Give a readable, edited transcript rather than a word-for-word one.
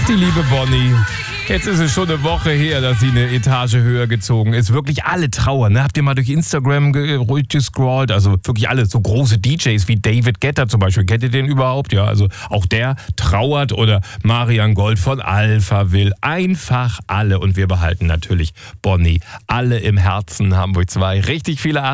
Die liebe Bonnie. Jetzt ist es schon eine Woche her, dass sie eine Etage höher gezogen ist. Wirklich alle trauern. Ne? Habt ihr mal durch Instagram ruhig gescrollt? Also wirklich alle. So große DJs wie David Guetta zum Beispiel. Kennt ihr den überhaupt? Ja, also auch der trauert. Oder Marian Gold von Alphaville. Einfach alle. Und wir behalten natürlich Bonnie alle im Herzen. Hamburg 2. Richtig viele